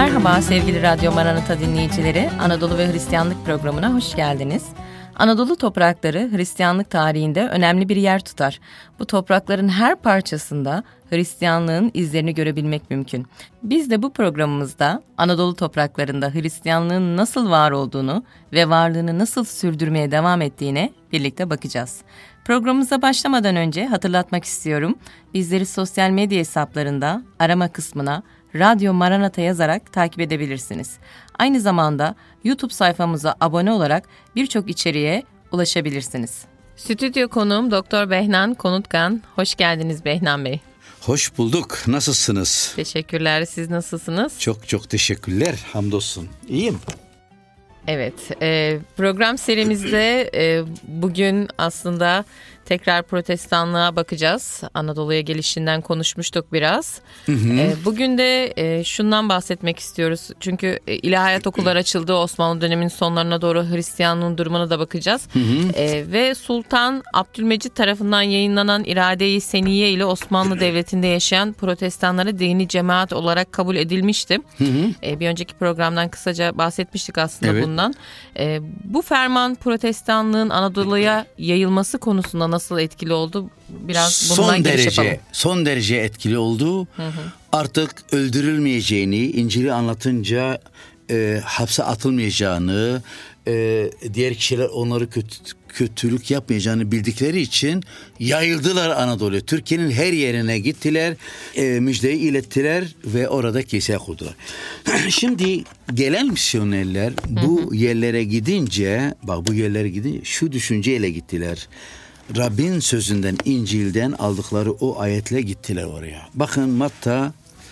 Merhaba sevgili Radyo Maranata dinleyicileri, Anadolu ve Hristiyanlık programına hoş geldiniz. Anadolu toprakları Hristiyanlık tarihinde önemli bir yer tutar. Bu toprakların her parçasında Hristiyanlığın izlerini görebilmek mümkün. Biz de bu programımızda Anadolu topraklarında Hristiyanlığın nasıl var olduğunu ve varlığını nasıl sürdürmeye devam ettiğine birlikte bakacağız. Programımıza başlamadan önce hatırlatmak istiyorum. Bizleri sosyal medya hesaplarında arama kısmına Radyo Maranata yazarak takip edebilirsiniz. Aynı zamanda YouTube sayfamıza abone olarak birçok içeriğe ulaşabilirsiniz. Stüdyo konuğum Doktor Behnan Konutkan. Hoş geldiniz Behnan Bey. Hoş bulduk. Nasılsınız? Teşekkürler. Siz nasılsınız? Çok teşekkürler. Hamdolsun. İyiyim. Evet. Program serimizde bugün aslında tekrar protestanlığa bakacağız. Anadolu'ya gelişinden konuşmuştuk biraz. Bugün de şundan bahsetmek istiyoruz. Çünkü ilahiyat okulları açıldı. Osmanlı döneminin sonlarına doğru Hristiyanlığın durumuna da bakacağız. Ve Sultan Abdülmecit tarafından yayınlanan İrade-i Seniye ile Osmanlı Devleti'nde yaşayan protestanlara dini cemaat olarak kabul edilmişti. Bir önceki programdan kısaca bahsetmiştik aslında bundan. Bu ferman protestanlığın Anadolu'ya yayılması konusunda nasıl etkili oldu? Biraz bundan giriş yapalım. Son derece etkili oldu. Artık öldürülmeyeceğini, İncil'i anlatınca hapse atılmayacağını, diğer kişiler onları kötülük yapmayacağını bildikleri için yayıldılar Anadolu'ya. Türkiye'nin her yerine gittiler, müjdeyi ilettiler ve orada kilise kurdular. Şimdi gelen misyonerler bu yerlere gidince, şu düşünceyle gittiler. Rabbin sözünden, İncil'den aldıkları o ayetle gittiler oraya. Bakın Matta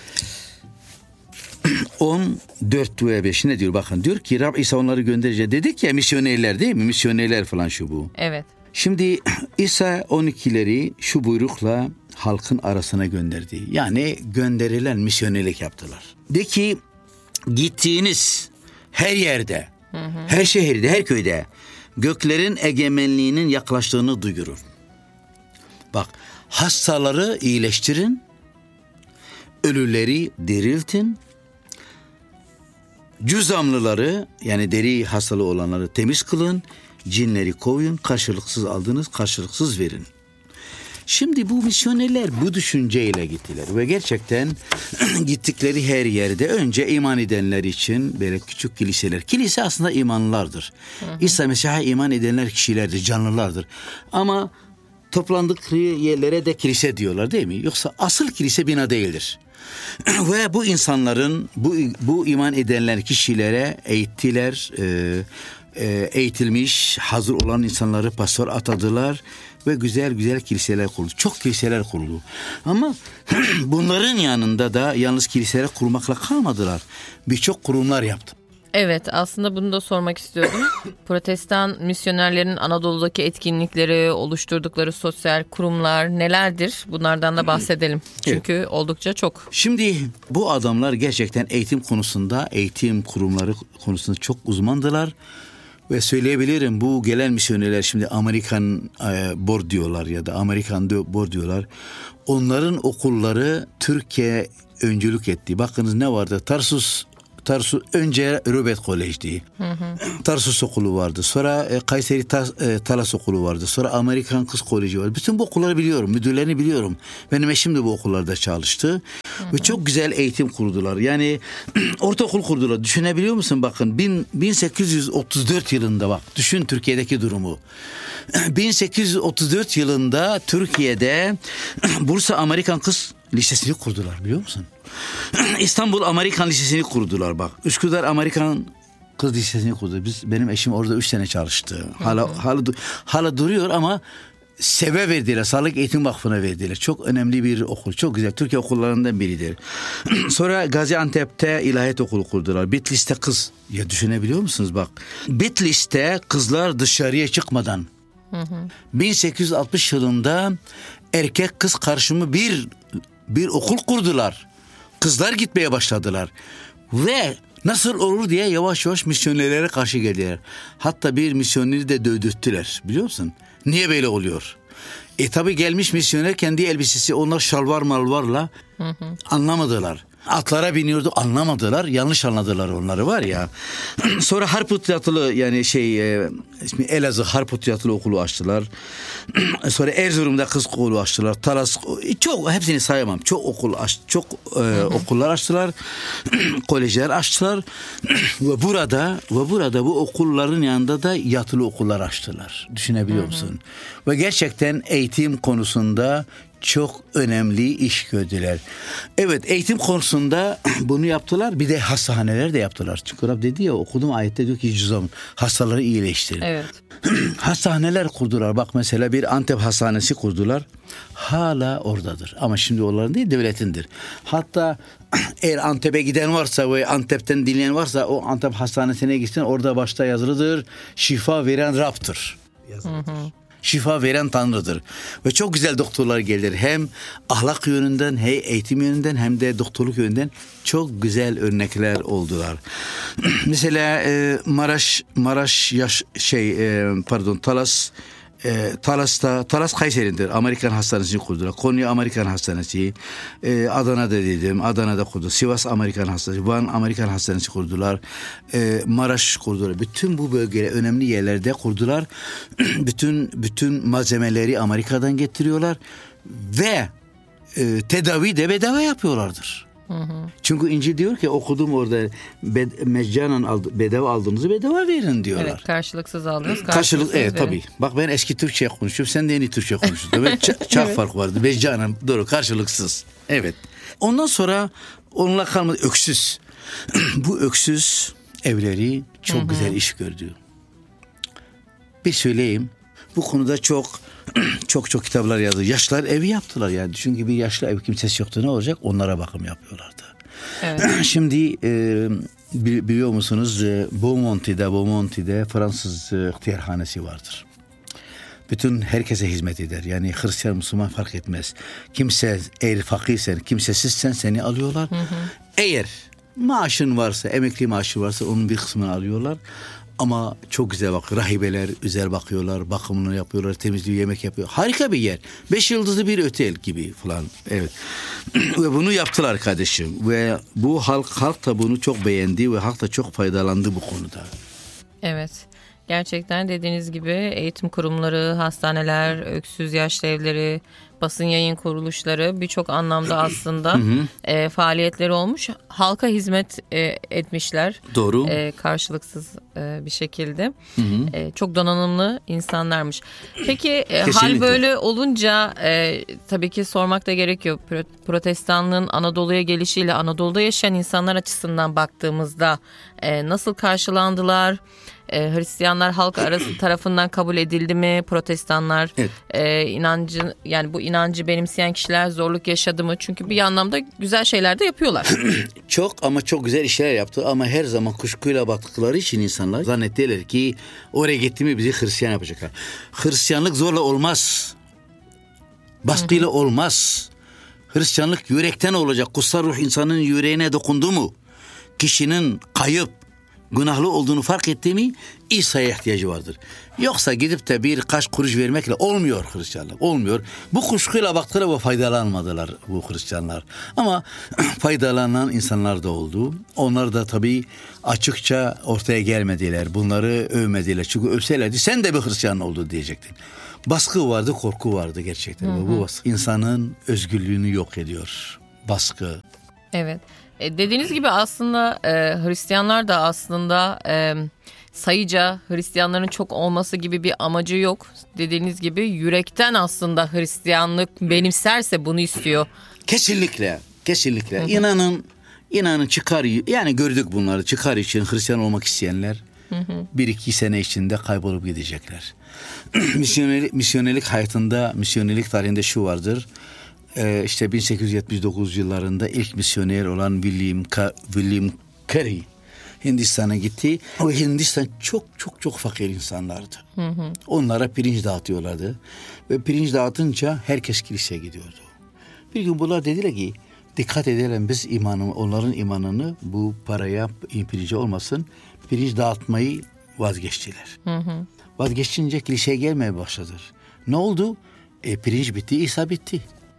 14-5 ne diyor? Bakın diyor ki Rab İsa onları gönderecek. Dedik ya misyonerler değil mi? Misyonerler falan şu bu. Evet. Şimdi İsa 12'leri şu buyrukla halkın arasına gönderdi. Yani gönderilen misyonerlik yaptılar. De ki gittiğiniz her yerde, her şehirde, her köyde göklerin egemenliğinin yaklaştığını duyurun. Bak, hastaları iyileştirin, ölüleri diriltin, cüzamlıları yani deri hastalığı olanları temiz kılın, cinleri kovun, karşılıksız aldınız, karşılıksız verin. Şimdi bu misyonerler bu düşünceyle gittiler ve gerçekten gittikleri her yerde önce iman edenler için böyle küçük kiliseler. Kilise aslında imanlılardır. İsa Mesih'e iman edenler kişilerdir, canlılardır. Ama toplandıkları yerlere de kilise diyorlar değil mi? Yoksa asıl kilise bina değildir. Ve bu insanların, bu iman edenler kişilere eğittiler, eğitilmiş, hazır olan insanları pastör atadılar ve güzel kiliseler kuruldu. Çok kiliseler kuruldu. Ama bunların yanında da yalnız kiliseler kurmakla kalmadılar. Birçok kurumlar yaptı. Evet, aslında bunu da sormak istiyordum. Protestan misyonerlerin Anadolu'daki etkinlikleri, oluşturdukları sosyal kurumlar nelerdir? Bunlardan da bahsedelim. Çünkü oldukça çok. Şimdi bu adamlar gerçekten eğitim kurumları konusunda çok uzmandılar. Ve söyleyebilirim bu gelen misyonerler şimdi Amerikan board diyorlar ya da Amerikan board diyorlar. Onların okulları Türkiye öncülük etti. Bakınız ne vardı? Tarsus önce Röbet Kolej'di. Tarsus okulu vardı. Sonra Kayseri Talas okulu vardı. Sonra Amerikan Kız Koleji vardı. Bütün bu okulları biliyorum. Müdürlerini biliyorum. Benim eşim de bu okullarda çalıştı. Ve çok güzel eğitim kurdular. Yani ortaokul kurdular. Düşünebiliyor musun? Bakın 1834 yılında bak. Düşün Türkiye'deki durumu. 1834 yılında Türkiye'de Bursa Amerikan Kız Lisesi'ni kurdular biliyor musun? İstanbul Amerikan Lisesi'ni kurdular bak. Üsküdar Amerikan Kız Lisesi'ni kurdular. Benim eşim orada 3 sene çalıştı. Hala duruyor ama SEV'e verdiler. Sağlık Eğitim Vakfı'na verdiler. Çok önemli bir okul. Çok güzel. Türkiye okullarından biridir. Sonra Gaziantep'te ilahiyat okulu kurdular. Bitlis'te kız. Ya düşünebiliyor musunuz bak. Bitlis'te kızlar dışarıya çıkmadan 1860 yılında erkek kız karışımı bir okul kurdular. Kızlar gitmeye başladılar. Ve nasıl olur diye yavaş yavaş misyonerlere karşı geldiler. Hatta bir misyoneri de dövdürttüler biliyor musun? Niye böyle oluyor? Tabi gelmiş misyoner kendi elbisesi onlar şalvar malvarla anlamadılar. Atlara biniyordu, anlamadılar, yanlış anladılar onları var ya. Sonra Harput Yatılı yani ismi Elazığ Harput Yatılı okulu açtılar. Sonra Erzurum'da kız okulu açtılar. Talas çok, hepsini sayamam. Çok okullar açtılar. Kolejler açtılar. ve burada bu okulların yanında da yatılı okullar açtılar. Düşünebiliyor musun? Ve gerçekten eğitim konusunda çok önemli iş gördüler. Evet, eğitim konusunda bunu yaptılar. Bir de hastaneler de yaptılar. Çünkü Rab dedi ya, okudum ayette diyor ki hastaları iyileştirin. Evet. Hastaneler kurdular. Bak mesela bir Antep hastanesi kurdular. Hala oradadır. Ama şimdi onların değil, devletindir. Hatta eğer Antep'e giden varsa ve Antep'ten dinleyen varsa o Antep hastanesine gitsin. Orada başta yazılıdır. Şifa veren Rab'tır. Yazılıdır. Şifa veren Tanrı'dır. Ve çok güzel doktorlar gelir. Hem ahlak yönünden, hem eğitim yönünden, hem de doktorluk yönünden çok güzel örnekler oldular. Mesela Talas Kayseri'dir. Amerikan Hastanesi'ni kurdular. Konya Amerikan Hastanesi. Adana'da dedim. Adana'da kurdu. Sivas Amerikan Hastanesi. Van Amerikan Hastanesi kurdular. Maraş kurdular. Bütün bu bölgeler, önemli yerlerde kurdular. bütün malzemeleri Amerika'dan getiriyorlar. Ve tedavi de bedava yapıyorlardır. Çünkü İncil diyor ki okudum orada meccanen bedava aldığınızı bedava verin diyorlar. Evet, karşılıksız aldınız. Karşılık evet verin. Tabii. Bak ben eski Türkçe konuşuyorum. Sen de yeni Türkçe konuşuyorsun. Evet, çok fark vardı. Meccanen doğru, karşılıksız. Evet. Ondan sonra onunla kalmadı öksüz. Bu öksüz evleri çok güzel iş gördü. Bir söyleyeyim. Bu konuda çok kitaplar yazdı. Yaşlılar evi yaptılar yani. Çünkü bir yaşlı ev kimsesi yoktu, ne olacak? Onlara bakım yapıyorlardı. Evet. Şimdi biliyor musunuz Beaumonti'de Fransız ihtiyarhanesi vardır. Bütün herkese hizmet eder. Yani Hristiyan, Müslüman fark etmez. Kimse eğer fakirsen, kimsesizsen seni alıyorlar. Eğer maaşın varsa, emekli maaşı varsa onun bir kısmını alıyorlar. Ama çok güzel bak. Rahibeler güzel bakıyorlar. Bakımını yapıyorlar. Temizliği, yemek yapıyor. Harika bir yer. 5 yıldızlı bir otel gibi falan. Evet. Ve bunu yaptılar kardeşim. Ve bu halk da bunu çok beğendi ve halk da çok faydalandı bu konuda. Evet. Gerçekten dediğiniz gibi eğitim kurumları, hastaneler, öksüz yaşlı evleri, basın yayın kuruluşları birçok anlamda aslında faaliyetleri olmuş. Halka hizmet etmişler. Doğru. Karşılıksız bir şekilde. Çok donanımlı insanlarmış. Peki hal böyle olunca tabii ki sormak da gerekiyor. Protestanlığın Anadolu'ya gelişiyle Anadolu'da yaşayan insanlar açısından baktığımızda nasıl karşılandılar? Hristiyanlar halk arası tarafından kabul edildi mi? Protestanlar bu inancı benimseyen kişiler zorluk yaşadı mı? Çünkü bir anlamda güzel şeyler de yapıyorlar. Çok güzel işler yaptı ama her zaman kuşkuyla baktıkları için insanlar zannettiler ki oraya gitti mi bizi Hristiyan yapacaklar. Hristiyanlık zorla olmaz. Baskıyla olmaz. Hristiyanlık yürekten olacak. Kutsal ruh insanın yüreğine dokundu mu? Kişinin kayıp, günahlı olduğunu fark etti mi İsa'ya ihtiyacı vardır. Yoksa gidip de birkaç kuruş vermekle olmuyor Hristiyanlık. Olmuyor. Bu kuşkuyla baktılar ve faydalanmadılar bu Hristiyanlar. Ama faydalanan insanlar da oldu. Onlar da tabii açıkça ortaya gelmediler. Bunları övmediler. Çünkü övselerdi sen de bir Hristiyan oldun diyecektin. Baskı vardı, korku vardı gerçekten. Bu baskı insanın özgürlüğünü yok ediyor. Baskı. Evet. Dediğiniz gibi aslında Hristiyanlar da aslında sayıca Hristiyanların çok olması gibi bir amacı yok. Dediğiniz gibi yürekten aslında Hristiyanlık benimserse bunu istiyor. Kesinlikle. İnanın çıkar, yani gördük bunları, çıkar için Hristiyan olmak isteyenler 1-2 sene içinde kaybolup gidecekler. Misyonerlik hayatında, misyonerlik tarihinde şu vardır. İşte 1879 yıllarında ilk misyoner olan William Carey Hindistan'a gitti. O Hindistan çok fakir insanlardı. Onlara pirinç dağıtıyorlardı. Ve pirinç dağıtınca herkes kiliseye gidiyordu. Bir gün bunlar dediler ki dikkat edelim biz onların imanını bu paraya, pirince olmasın, pirinç dağıtmayı vazgeçtiler. Vazgeçince kiliseye gelmeye başladılar. Ne oldu? Pirinç bitti, İsa bitti.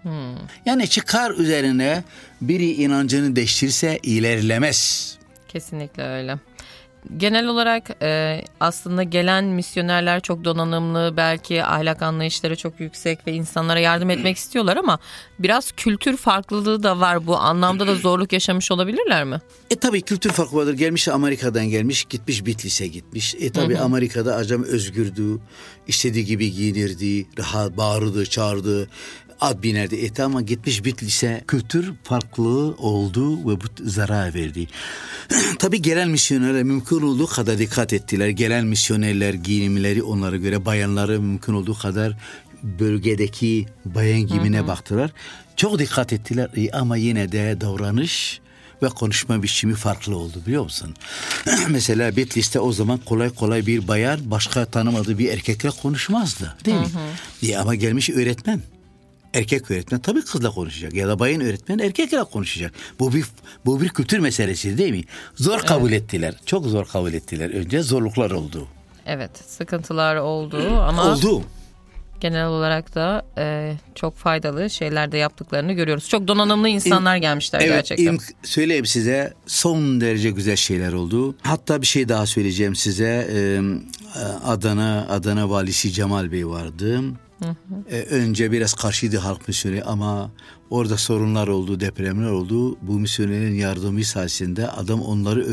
Yani çıkar üzerine biri inancını değiştirirse ilerlemez. Kesinlikle öyle. Genel olarak aslında gelen misyonerler çok donanımlı, belki ahlak anlayışları çok yüksek ve insanlara yardım etmek istiyorlar ama biraz kültür farklılığı da var. Bu anlamda da zorluk yaşamış olabilirler mi? Tabii kültür farkı vardır. Gelmiş Amerika'dan gelmiş, gitmiş Bitlis'e gitmiş. Tabii Amerika'da acam özgürdü, istediği gibi giyinirdi, rahat bağırdı, çağırdı. Ad binerdi ama gitmiş Bitlis'e kültür farklılığı oldu ve bu zarar verdi. Tabii gelen misyonerler mümkün olduğu kadar dikkat ettiler. Gelen misyonerler giyinimleri onlara göre, bayanları mümkün olduğu kadar bölgedeki bayan giyimine baktılar. Çok dikkat ettiler ama yine de davranış ve konuşma biçimi farklı oldu, biliyor musun? Mesela Bitlis'te o zaman kolay kolay bir bayan başka tanımadığı bir erkekle konuşmazdı, değil mi? Ama gelmiş öğretmen. Erkek öğretmen tabii kızla konuşacak ya da bayan öğretmen erkekle konuşacak. Bu bir kültür meselesi, değil mi? Zor kabul ettiler. Çok zor kabul ettiler. Önce zorluklar oldu. Evet, sıkıntılar oldu ama oldu. Genel olarak da çok faydalı şeyler de yaptıklarını görüyoruz. Çok donanımlı insanlar gelmişler gerçekten. Söyleyeyim size, son derece güzel şeyler oldu. Hatta bir şey daha söyleyeceğim size. Adana valisi Cemal Bey vardı. Önce biraz karşıydı halk misyonu ama orada sorunlar oldu, depremler oldu. Bu misyonerin yardımı sayesinde adam onları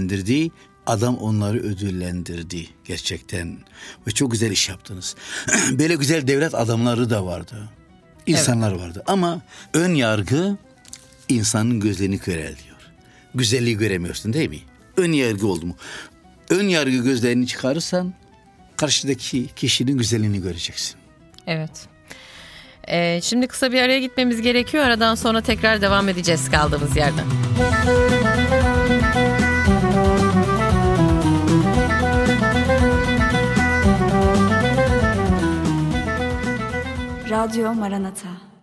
ödüllendirdi gerçekten. Ve çok güzel iş yaptınız. Böyle güzel devlet adamları da vardı. İnsanlar vardı ama ön yargı insanın gözlerini köreltiyor. Güzelliği göremiyorsun, değil mi? Ön yargı oldu mu? Ön yargı gözlerini çıkarırsan karşıdaki kişinin güzelliğini göreceksin. Evet. Şimdi kısa bir araya gitmemiz gerekiyor. Aradan sonra tekrar devam edeceğiz kaldığımız yerden. Radyo Maranatha.